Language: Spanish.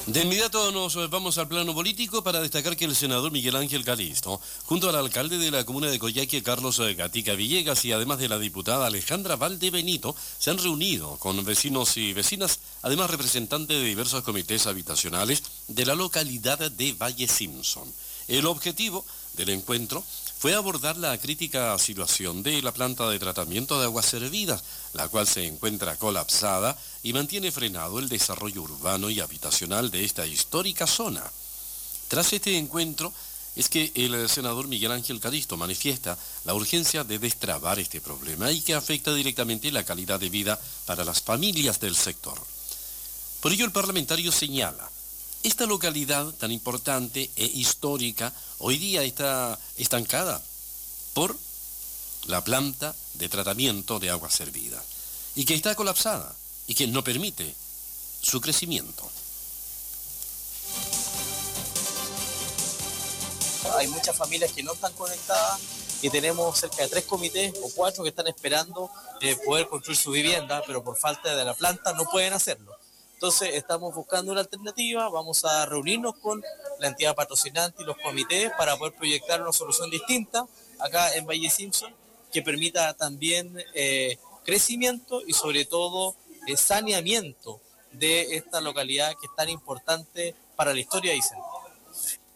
De inmediato nos vamos al plano político para destacar que el senador Miguel Ángel Calisto, junto al alcalde de la comuna de Coyhaique, Carlos Gatica Villegas, y además de la diputada Alejandra Valdebenito, se han reunido con vecinos y vecinas, además representantes de diversos comités habitacionales de la localidad de Valle Simpson. El objetivo del encuentro fue abordar la crítica situación de la planta de tratamiento de aguas servidas, la cual se encuentra colapsada y mantiene frenado el desarrollo urbano y habitacional de esta histórica zona. Tras este encuentro, es que el senador Miguel Ángel Calisto manifiesta la urgencia de destrabar este problema y que afecta directamente la calidad de vida para las familias del sector. Por ello, el parlamentario señala: esta localidad tan importante e histórica hoy día está estancada por la planta de tratamiento de agua servida y que está colapsada y que no permite su crecimiento. Hay muchas familias que no están conectadas y tenemos cerca de 3 comités o 4 que están esperando poder construir su vivienda, pero por falta de la planta no pueden hacerlo. Entonces estamos buscando una alternativa, vamos a reunirnos con la entidad patrocinante y los comités para poder proyectar una solución distinta acá en Valle Simpson que permita también crecimiento y sobre todo saneamiento de esta localidad que es tan importante para la historia de Aysén.